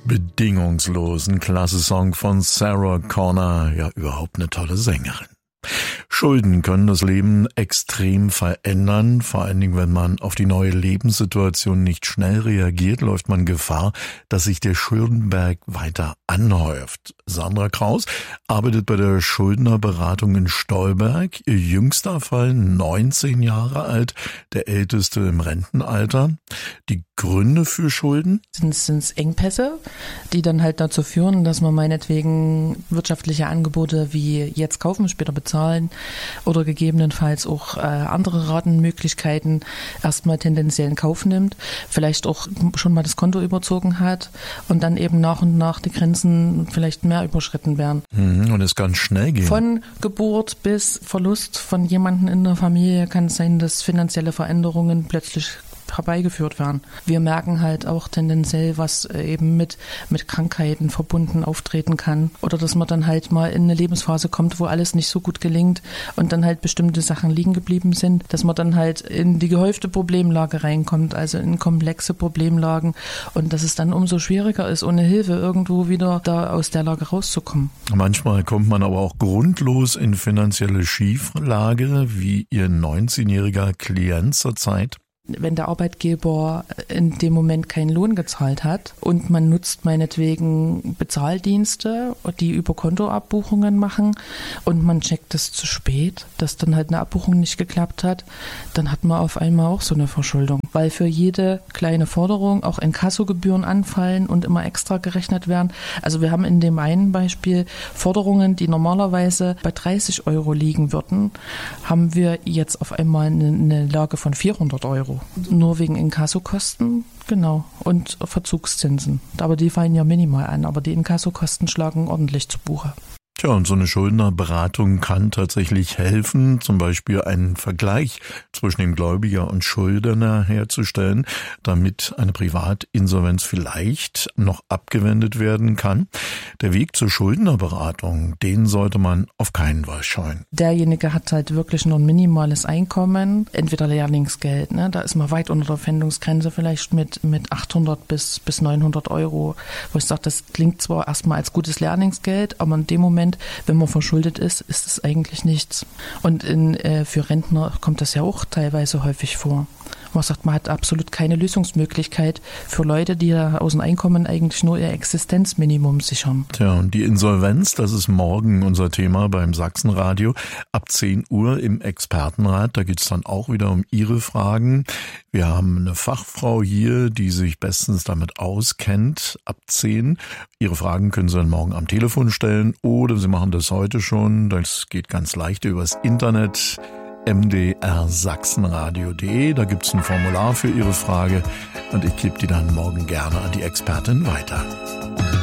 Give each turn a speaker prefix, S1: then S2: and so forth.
S1: Bedingungslos, ein klasse Song von Sarah Connor, ja überhaupt eine tolle Sängerin. Schulden können das Leben extrem verändern. Vor allen Dingen, wenn man auf die neue Lebenssituation nicht schnell reagiert, läuft man Gefahr, dass sich der Schuldenberg weiter anhäuft. Sandra Kraus arbeitet bei der Schuldnerberatung in Stolberg. Ihr jüngster Fall, 19 Jahre alt, der älteste im Rentenalter. Die Gründe für Schulden?
S2: Sind Engpässe, die dann halt dazu führen, dass man meinetwegen wirtschaftliche Angebote wie jetzt kaufen, später bezahlen oder gegebenenfalls auch andere Ratenmöglichkeiten erstmal tendenziell in Kauf nimmt, vielleicht auch schon mal das Konto überzogen hat und dann eben nach und nach die Grenzen vielleicht mehr überschritten werden.
S1: Und es kann schnell gehen.
S2: Von Geburt bis Verlust von jemandem in der Familie kann es sein, dass finanzielle Veränderungen plötzlich herbeigeführt werden. Wir merken halt auch tendenziell, was eben mit Krankheiten verbunden auftreten kann oder dass man dann halt mal in eine Lebensphase kommt, wo alles nicht so gut gelingt und dann halt bestimmte Sachen liegen geblieben sind, dass man dann halt in die gehäufte Problemlage reinkommt, also in komplexe Problemlagen und dass es dann umso schwieriger ist, ohne Hilfe irgendwo wieder da aus der Lage rauszukommen.
S1: Manchmal kommt man aber auch grundlos in finanzielle Schieflage, wie Ihr 19-jähriger Klient zurzeit.
S2: Wenn der Arbeitgeber in dem Moment keinen Lohn gezahlt hat und man nutzt meinetwegen Bezahldienste, die über Kontoabbuchungen machen und man checkt es zu spät, dass dann halt eine Abbuchung nicht geklappt hat, dann hat man auf einmal auch so eine Verschuldung. Weil für jede kleine Forderung auch Inkassogebühren anfallen und immer extra gerechnet werden. Also wir haben in dem einen Beispiel Forderungen, die normalerweise bei 30 € liegen würden, haben wir jetzt auf einmal eine Lage von 400 €. Nur wegen Inkassokosten, genau, und Verzugszinsen. Aber die fallen ja minimal an, aber die Inkassokosten schlagen ordentlich zu Buche.
S1: Tja, und so eine Schuldnerberatung kann tatsächlich helfen, zum Beispiel einen Vergleich zwischen dem Gläubiger und Schuldner herzustellen, damit eine Privatinsolvenz vielleicht noch abgewendet werden kann. Der Weg zur Schuldnerberatung, den sollte man auf keinen Fall scheuen.
S2: Derjenige hat halt wirklich nur ein minimales Einkommen, entweder Lehrlingsgeld, ne, da ist man weit unter der Pfändungsgrenze, vielleicht mit 800 bis 900 €, wo ich sage, das klingt zwar erstmal als gutes Lehrlingsgeld, aber in dem Moment, wenn man verschuldet ist, ist es eigentlich nichts. Und für Rentner kommt das ja auch teilweise häufig vor. Man sagt, man hat absolut keine Lösungsmöglichkeit für Leute, die da aus dem Einkommen eigentlich nur ihr Existenzminimum sichern.
S1: Tja, und die Insolvenz, das ist morgen unser Thema beim Sachsenradio ab 10 Uhr im Expertenrat. Da geht es dann auch wieder um Ihre Fragen. Wir haben eine Fachfrau hier, die sich bestens damit auskennt, ab 10. Ihre Fragen können Sie dann morgen am Telefon stellen oder Sie machen das heute schon. Das geht ganz leicht übers Internet. mdrsachsenradio.de, da gibt's ein Formular für Ihre Frage und ich gebe die dann morgen gerne an die Expertin weiter.